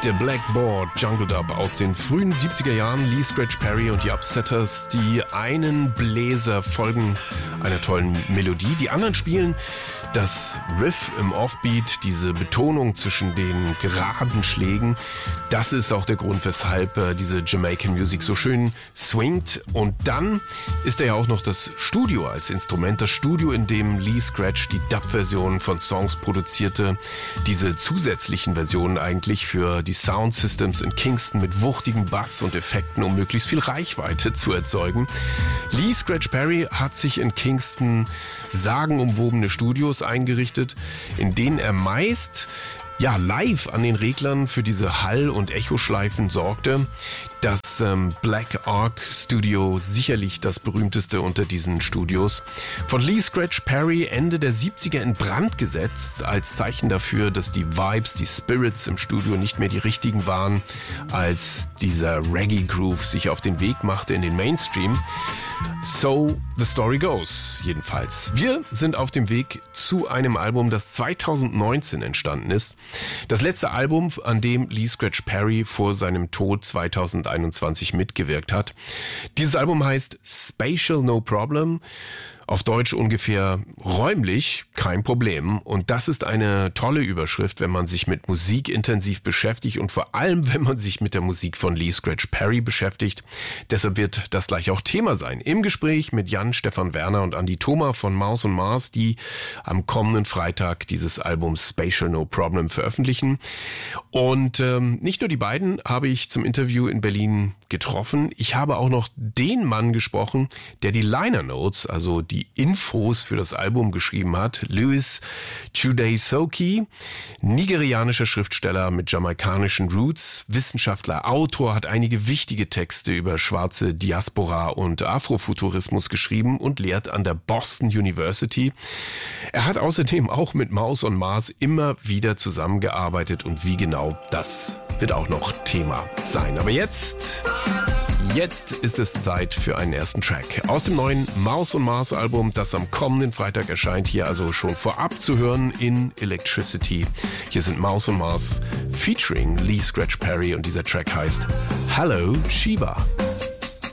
Der Blackboard Jungle Dub aus den frühen 70er Jahren, Lee Scratch Perry und die Upsetters, die einen Bläser folgen einer tollen Melodie, die anderen spielen das Riff im Offbeat, diese Betonung zwischen den geraden Schlägen. Das ist auch der Grund, weshalb diese Jamaican Music so schön swingt. Und dann ist ja auch noch das Studio als Instrument, das Studio, in dem Lee Scratch die Dub-Version von Songs produzierte, diese zusätzlichen Versionen eigentlich für die Sound Systems in Kingston mit wuchtigen Bass und Effekten, um möglichst viel Reichweite zu erzeugen. Lee Scratch Perry hat sich in Kingston sagenumwobene Studios eingerichtet, in denen er meist live an den Reglern für diese Hall- und Echoschleifen sorgte. Das Black Ark Studio, sicherlich das berühmteste unter diesen Studios. Von Lee Scratch Perry Ende der 70er in Brand gesetzt, als Zeichen dafür, dass die Vibes, die Spirits im Studio nicht mehr die richtigen waren, als dieser Reggae-Groove sich auf den Weg machte in den Mainstream. So the story goes, jedenfalls. Wir sind auf dem Weg zu einem Album, das 2019 entstanden ist. Das letzte Album, an dem Lee Scratch Perry vor seinem Tod 2021 mitgewirkt hat. Dieses Album heißt Spatial No Problem. Auf Deutsch ungefähr räumlich kein Problem. Und das ist eine tolle Überschrift, wenn man sich mit Musik intensiv beschäftigt und vor allem, wenn man sich mit der Musik von Lee Scratch Perry beschäftigt. Deshalb wird das gleich auch Thema sein. Im Gespräch mit Jan Stefan Werner und Andi Thoma von Mouse & Mars, die am kommenden Freitag dieses Album Spatial No Problem veröffentlichen. Und nicht nur die beiden habe ich zum Interview in Berlin getroffen. Ich habe auch noch den Mann gesprochen, der die Liner Notes, also die Infos für das Album geschrieben hat. Louis Chude-Soki, nigerianischer Schriftsteller mit jamaikanischen Roots, Wissenschaftler, Autor, hat einige wichtige Texte über schwarze Diaspora und Afrofuturismus geschrieben und lehrt an der Boston University. Er hat außerdem auch mit Mouse & Mars immer wieder zusammengearbeitet und wie genau, das wird auch noch Thema sein. Aber jetzt ist es Zeit für einen ersten Track aus dem neuen Mouse & Mars Album, das am kommenden Freitag erscheint, hier also schon vorab zu hören in Electricity. Hier sind Mouse & Mars featuring Lee Scratch Perry und dieser Track heißt Hello Shiva.